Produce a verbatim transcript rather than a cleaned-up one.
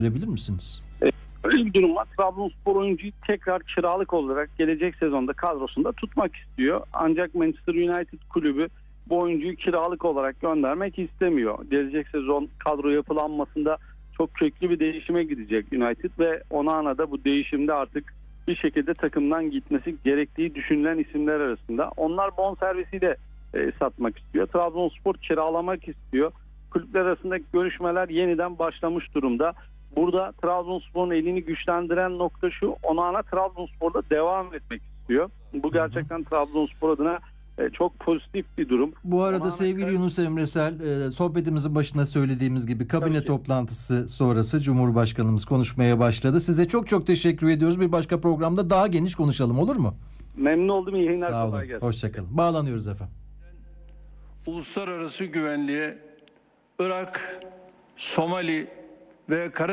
Verebilir misiniz? Öyle bir durum var. Trabzonspor oyuncuyu tekrar kiralık olarak gelecek sezonda kadrosunda tutmak istiyor. Ancak Manchester United kulübü bu oyuncuyu kiralık olarak göndermek istemiyor. Gelecek sezon kadro yapılanmasında çok köklü bir değişime gidecek United ve Onana da bu değişimde artık bir şekilde takımdan gitmesi gerektiği düşünülen isimler arasında. Onlar bonservisiyle e, satmak istiyor. Trabzonspor kiralamak istiyor. Kulüpler arasındaki görüşmeler yeniden başlamış durumda. Burada Trabzonspor'un elini güçlendiren nokta şu: Onana Trabzonspor'da devam etmek istiyor. Bu gerçekten Trabzonspor adına e, çok pozitif bir durum. Bu arada Onana sevgili kar- Yunus Emresel, e, sohbetimizin başında söylediğimiz gibi kabine Tabii ki. toplantısı sonrası Cumhurbaşkanımız konuşmaya başladı. Size çok çok teşekkür ediyoruz. Bir başka programda daha geniş konuşalım, olur mu? Memnun oldum. İyi yayınlar. Sağ Kolay olun. gelsin. Hoşçakalın. Bağlanıyoruz efendim. Uluslararası güvenliğe Irak, Somali ve Kara